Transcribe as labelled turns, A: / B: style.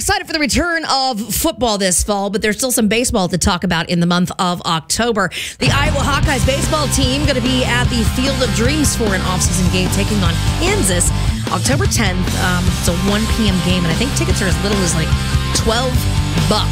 A: excited for the return of football this fall, but there's still some baseball to talk about in the month of October. The Iowa Hawkeyes baseball team going to be at the Field of Dreams for an offseason game taking on Kansas October 10th. It's a 1 p.m. game, and I think tickets are as little as like $12.